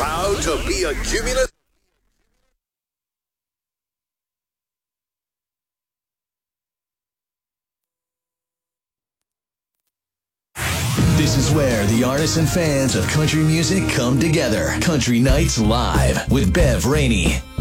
Proud to be a Cumulus. This is where the artists and fans of country music come together. Country Nights Live with Bev Rainey.